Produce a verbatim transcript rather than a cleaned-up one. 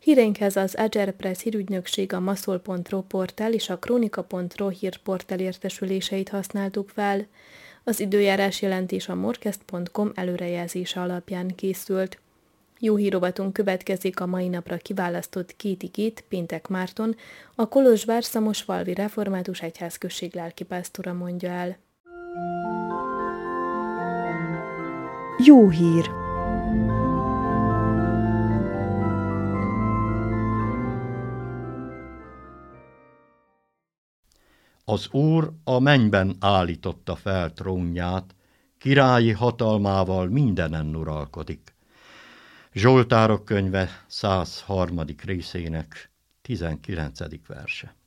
Híreinkhez az Agerpress hírügynökség, a maszol pont ro portál és a kronika pont ro hírportál értesüléseit használtuk fel. Az időjárás jelentés a morkest pont com előrejelzése alapján készült. Jó hírovatunk következik a mai napra kiválasztott két igét Péntek Márton, a Kolozsvár-Szamosfalvi Református Egyházközség lelkipásztora mondja el. Jó hír! Az Úr a mennyben állította fel trónját, királyi hatalmával mindenen uralkodik. Zsoltárok könyve száz harmadik részének tizenkilencedik verse.